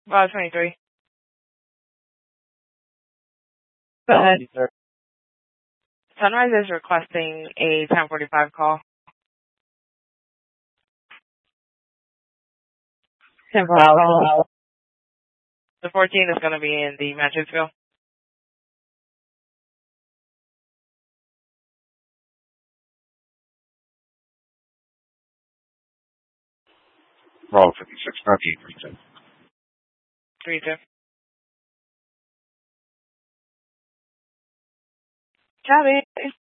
23. Go ahead. Sunrise is requesting a 1045 call. 1045. The 14 is going to be in the Matrixville. Roll 56, 98, 32. Copy.